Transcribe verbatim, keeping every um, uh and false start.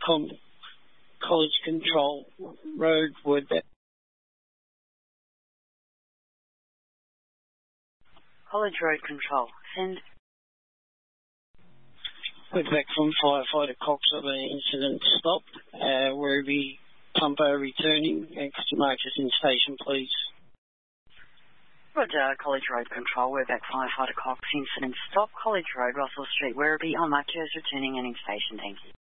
Con- College Control Road, Wordback. College Road Control. Send. Wordback from Firefighter Cox at the incident stopped. Uh, Werribee Pumper returning. Extra markers in station, please. Roger, College Road Control. We're back Firefighter Cox. Incident stop. College Road, Russell Street, Werribee. I'll mark you as returning and in station. Thank you.